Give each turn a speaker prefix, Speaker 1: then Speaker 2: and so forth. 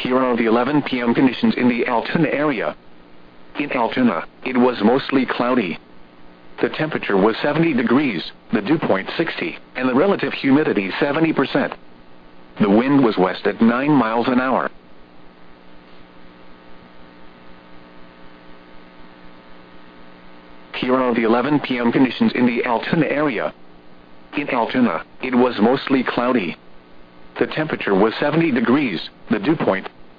Speaker 1: Here are the 11 p.m. conditions in the Altoona area. In Altoona, it was mostly cloudy. The temperature was 70 degrees, the dew point 60, and the relative humidity 70%. The wind was west at 9 miles an hour. Here are the 11 p.m. conditions in the Altoona area. In Altoona, it was mostly cloudy. The temperature was 70 degrees, the dew point